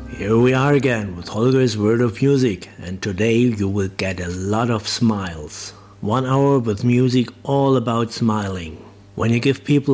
Here we are again with Holger's Word of Music, and today you will get a lot of smiles. 1 hour with music all about smiling. When you give people